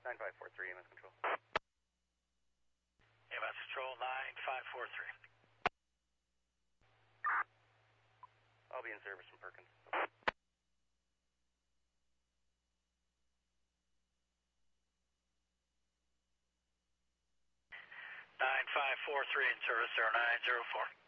9543, EMS Control. EMS Control 9543. I'll be in service from Perkins. 9543 in service 0904.